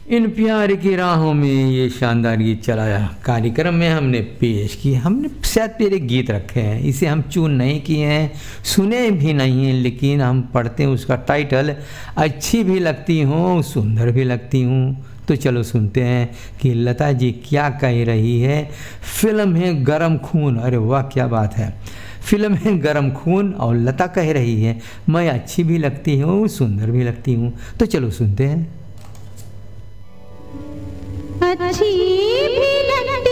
इन प्यार की राहों में ये शानदार गीत चलाया कार्यक्रम में हमने पेश किया। हमने शायद तेरे गीत रखे हैं, इसे हम चून नहीं किए हैं, सुने भी नहीं हैं, लेकिन हम पढ़ते हैं उसका टाइटल, अच्छी भी लगती हूँ सुंदर भी लगती हूँ। तो चलो सुनते हैं कि लता जी क्या कह रही है। फिल्म है गरम खून, अरे वाह क्या बात है। फिल्म है गरम खून और लता कह रही है मैं अच्छी भी लगती हूँ सुंदर भी लगती हूँ। तो चलो सुनते हैं। अच्छी भी लगती